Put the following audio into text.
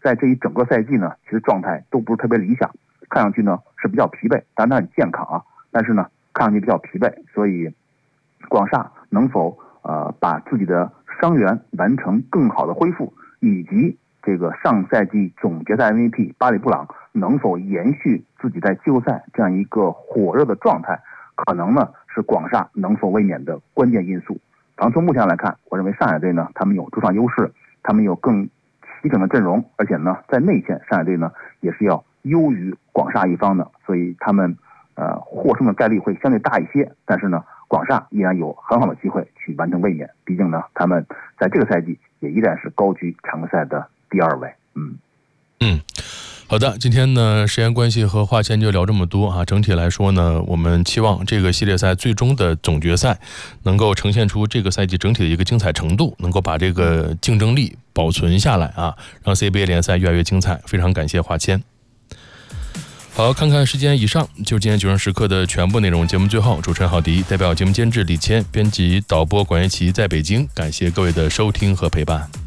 在这一整个赛季呢，其实状态都不是特别理想，看上去呢是比较疲惫，当然他很健康啊，但是呢看上去比较疲惫，所以广厦能否把自己的伤员完成更好的恢复，以及这个上赛季总决赛 MVP 巴里布朗能否延续自己在季后赛这样一个火热的状态，可能呢是广厦能否卫冕的关键因素。反正从目前来看，我认为上海队呢，他们有主场优势，他们有更齐整的阵容，而且呢，在内线上海队呢也是要优于广厦一方的，所以他们获胜的概率会相对大一些。但是呢，广厦依然有很好的机会去完成卫冕，毕竟呢，他们在这个赛季也依然是高居常规赛的第2位。 好的，今天呢时间关系和华谦就聊这么多啊。整体来说呢，我们期望这个系列赛最终的总决赛能够呈现出这个赛季整体的一个精彩程度，能够把这个竞争力保存下来啊，让 CBA 联赛越来越精彩。非常感谢华谦。好，看看时间，以上就是今天9时时刻的全部内容。节目最后，主持人郝迪代表节目监制李谦，编辑导播管乐琪在北京，感谢各位的收听和陪伴。